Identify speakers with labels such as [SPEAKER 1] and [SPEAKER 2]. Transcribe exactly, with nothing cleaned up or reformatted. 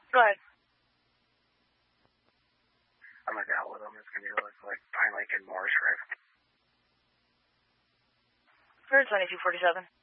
[SPEAKER 1] Go ahead.
[SPEAKER 2] I'm going to go with them. It's going to be like, like Pine Lake and Morris, right?
[SPEAKER 1] For twenty-two forty-seven.